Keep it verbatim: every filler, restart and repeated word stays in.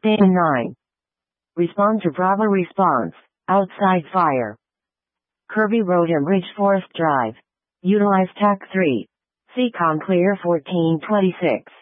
Pin nine. Respond to Bravo response. Outside fire. Kirby Road and Ridge Forest Drive. Utilize T A C three. C COM clear fourteen twenty-six.